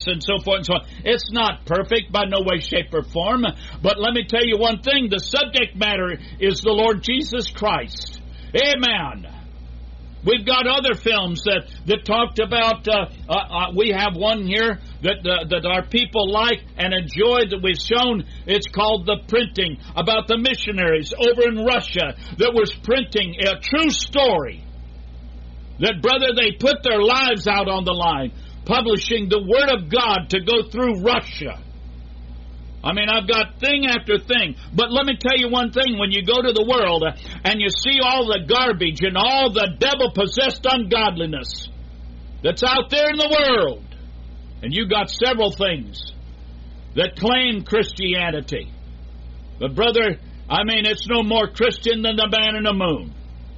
and so forth and so on. It's not perfect by no way, shape, or form. But let me tell you one thing. The subject matter is the Lord Jesus Christ. Amen. We've got other films that talked about, we have one here that our people like and enjoy that we've shown. It's called The Printing, about the missionaries over in Russia that was printing a true story. That, brother, they put their lives out on the line, publishing the Word of God to go through Russia. I mean, I've got thing after thing. But let me tell you one thing. When you go to the world and you see all the garbage and all the devil-possessed ungodliness that's out there in the world, and you got several things that claim Christianity. But, brother, I mean, it's no more Christian than the man in the moon.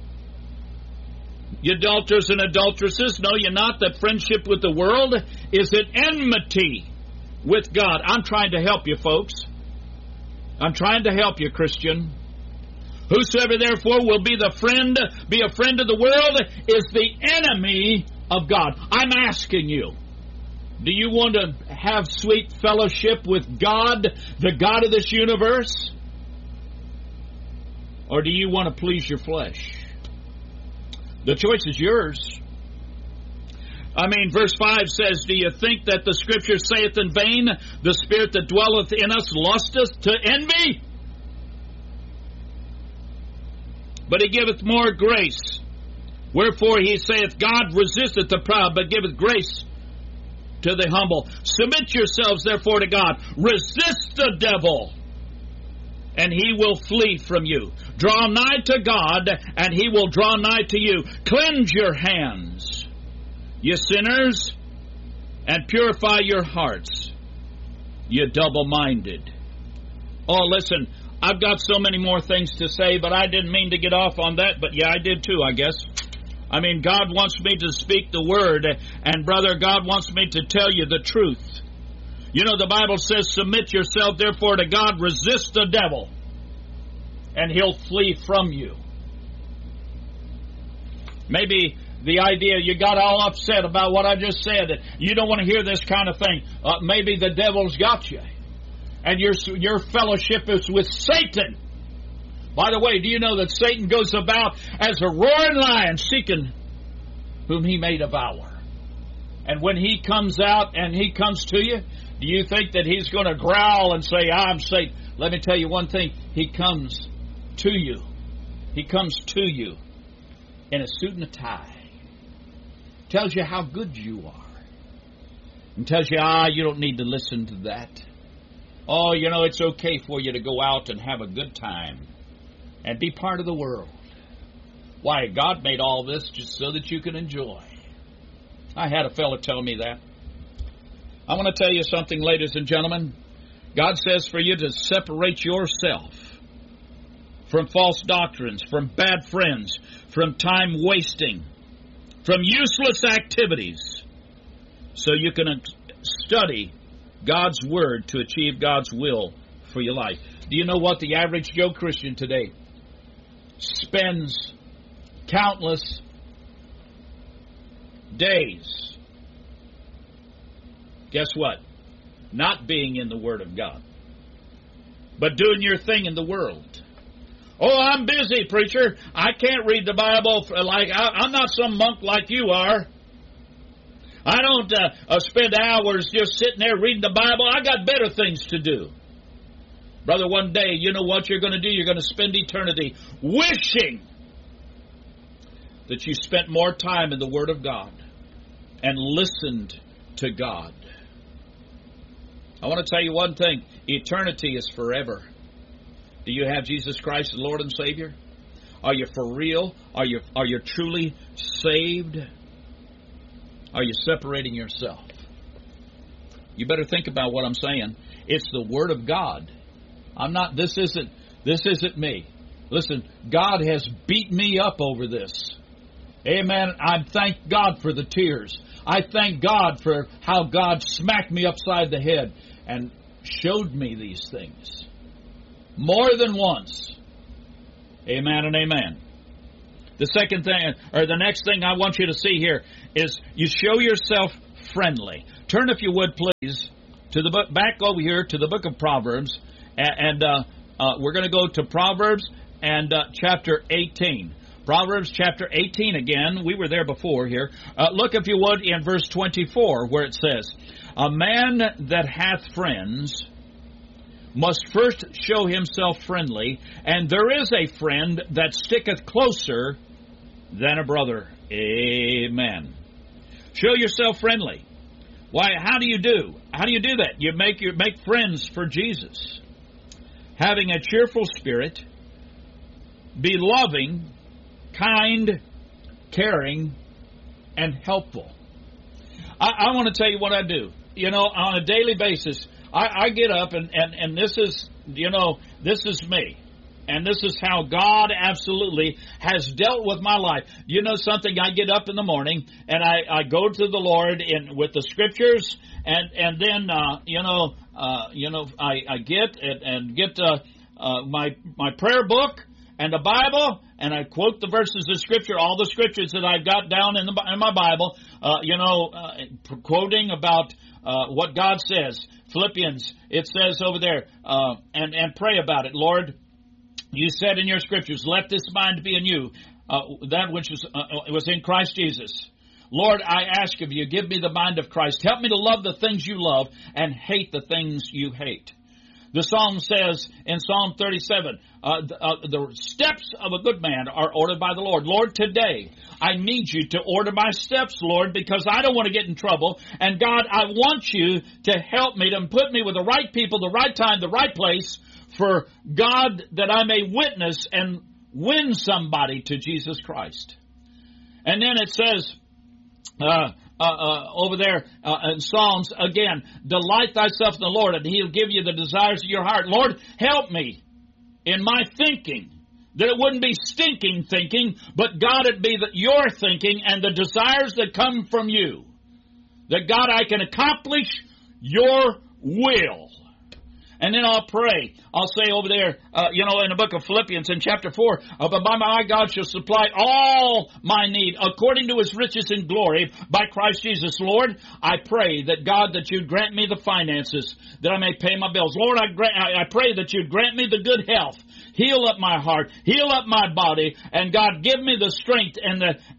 You adulterers and adulteresses, know you not that friendship with the world is an enmity with God. I'm trying to help you, folks. I'm trying to help you, Christian. Whosoever therefore will be a friend of the world is the enemy of God. I'm asking you, do you want to have sweet fellowship with God, the God of this universe? Or do you want to please your flesh? The choice is yours. I mean, verse 5 says, do you think that the Scripture saith in vain, the Spirit that dwelleth in us lusteth to envy? But he giveth more grace. Wherefore he saith, God resisteth the proud, but giveth grace to the humble. Submit yourselves therefore to God. Resist the devil, and he will flee from you. Draw nigh to God, and he will draw nigh to you. Cleanse your hands, ye sinners, and purify your hearts, ye double-minded. Oh, listen, I've got so many more things to say, but I didn't mean to get off on that, but yeah, I did too, I guess. I mean, God wants me to speak the Word, and brother, God wants me to tell you the truth. You know, the Bible says, submit yourself therefore to God, resist the devil, and he'll flee from you. Maybe the idea you got all upset about what I just said, that you don't want to hear this kind of thing. Maybe the devil's got you, and your fellowship is with Satan. By the way, do you know that Satan goes about as a roaring lion seeking whom he may devour? And when he comes out and he comes to you, do you think that he's going to growl and say, I'm Satan? Let me tell you one thing. He comes to you. He comes to you in a suit and a tie. Tells you how good you are. And tells you, you don't need to listen to that. Oh, you know, it's okay for you to go out and have a good time and be part of the world. Why, God made all this just so that you can enjoy. I had a fellow tell me that. I want to tell you something, ladies and gentlemen. God says for you to separate yourself from false doctrines, from bad friends, from time wasting, from useless activities, so you can study God's Word to achieve God's will for your life. Do you know what the average Joe Christian today spends countless days, guess what? Not being in the Word of God, but doing your thing in the world. Oh, I'm busy, preacher. I can't read the Bible I'm not some monk like you are. I don't spend hours just sitting there reading the Bible. I got better things to do. Brother, one day, you know what you're going to do? You're going to spend eternity wishing that you spent more time in the Word of God and listened to God. I want to tell you one thing. Eternity is forever. Do you have Jesus Christ as Lord and Savior? Are you for real? Are you truly saved? Are you separating yourself? You better think about what I'm saying. It's the Word of God. This isn't me. Listen, God has beat me up over this. Amen. I thank God for the tears. I thank God for how God smacked me upside the head and showed me these things more than once. Amen and amen. The second thing, or the next thing I want you to see here is you show yourself friendly. Turn, if you would, please, to the book, back over here to the book of Proverbs, and we're going to go to Proverbs and chapter 18. Proverbs chapter 18 again. We were there before here. Look, if you would, in verse 24, where it says, "A man that hath friends must first show himself friendly, and there is a friend that sticketh closer than a brother." Amen. Show yourself friendly. Why? How do you do? How do you do that? You make friends for Jesus. Having a cheerful spirit, be loving, kind, caring, and helpful. I want to tell you what I do. You know, on a daily basis, I get up and this is, you know, this is me. And this is how God absolutely has dealt with my life. You know something? I get up in the morning and I go to the Lord with the scriptures, and then I get my prayer book and the Bible, and I quote the verses of Scripture, all the scriptures that I've got down in my Bible, quoting about what God says. Philippians, it says over there, and pray about it. Lord, you said in your scriptures, let this mind be in you, that which was in Christ Jesus. Lord, I ask of you, give me the mind of Christ. Help me to love the things you love and hate the things you hate. The psalm says in Psalm 37, the steps of a good man are ordered by the Lord. Lord, today I need you to order my steps, Lord, because I don't want to get in trouble. And God, I want you to help me, to put me with the right people, the right time, the right place, for God, that I may witness and win somebody to Jesus Christ. And then it says over there in Psalms, again, delight thyself in the Lord, and He'll give you the desires of your heart. Lord, help me in my thinking, that it wouldn't be stinking thinking, but God, it be that your thinking and the desires that come from you, that God, I can accomplish your will. And then I'll pray. I'll say over there, in the book of Philippians in chapter 4, but my God shall supply all my need according to His riches in glory by Christ Jesus. Lord, I pray that God, that you'd grant me the finances that I may pay my bills. Lord, I pray that you'd grant me the good health. Heal up my heart, heal up my body, and God, give me the strength and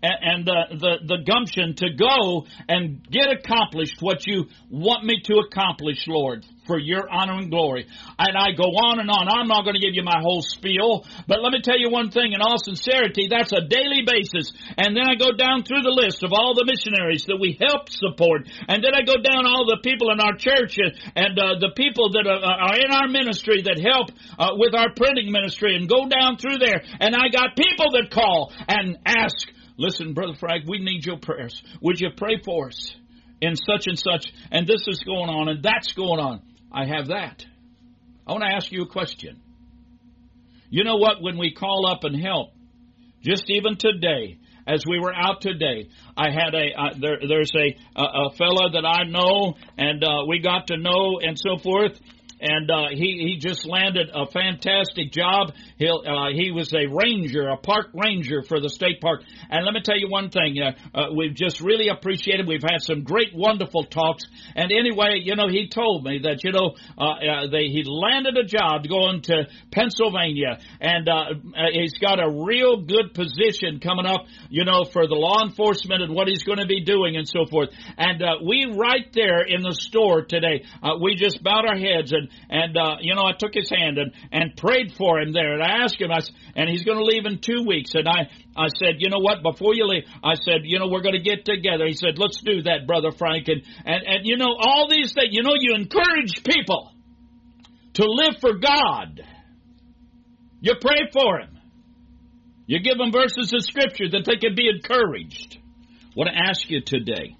the gumption to go and get accomplished what you want me to accomplish, Lord, for your honor and glory. And I go on and on. I'm not going to give you my whole spiel, but let me tell you one thing in all sincerity, that's a daily basis. And then I go down through the list of all the missionaries that we help support. And then I go down all the people in our church and the people that are in our ministry that help with our printing ministry, and go down through there. And I got people that call and ask, listen, Brother Frank, we need your prayers. Would you pray for us in such and such? And this is going on and that's going on. I have that. I want to ask you a question. You know what? When we call up and help, just even today, as we were out today, I had there's a fellow that I know, and we got to know and so forth. And he just landed a fantastic job. He was a ranger, a park ranger for the state park. And let me tell you one thing. We've just really appreciated. We've had some great, wonderful talks. And anyway, he told me that, he landed a job going to Pennsylvania. And he's got a real good position coming up, for the law enforcement and what he's going to be doing and so forth. And we right there in the store today, we just bowed our heads and I took his hand and prayed for him there. And I asked him, and he's going to leave in 2 weeks. And I said, you know what, before you leave, I said, we're going to get together. He said, let's do that, Brother Frank. And all these things, you encourage people to live for God. You pray for him. You give them verses of Scripture that they can be encouraged. I want to ask you today,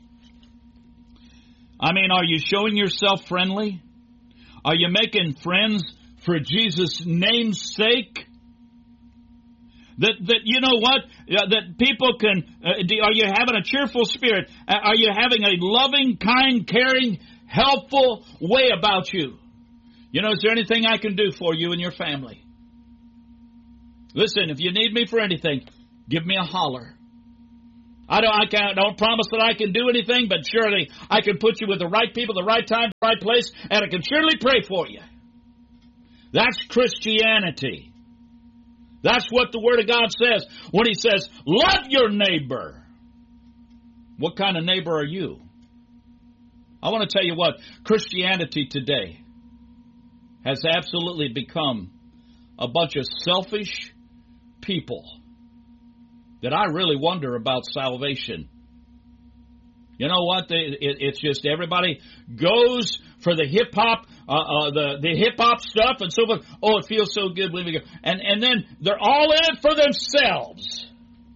are you showing yourself friendly? Are you making friends for Jesus' name's sake? That you know what? That people can, are you having a cheerful spirit? Are you having a loving, kind, caring, helpful way about you? Is there anything I can do for you and your family? Listen, if you need me for anything, give me a holler. I don't promise that I can do anything, but surely I can put you with the right people, the right time, the right place, and I can surely pray for you. That's Christianity. That's what the Word of God says when He says, love your neighbor. What kind of neighbor are you? I want to tell you what, Christianity today has absolutely become a bunch of selfish people that I really wonder about salvation. You know what? It's just everybody goes for the hip hop, the hip hop stuff and so forth. Oh, it feels so good when we go, and then they're all in it for themselves.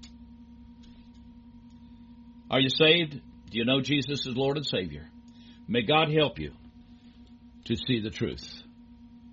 Are you saved? Do you know Jesus is Lord and Savior? May God help you to see the truth.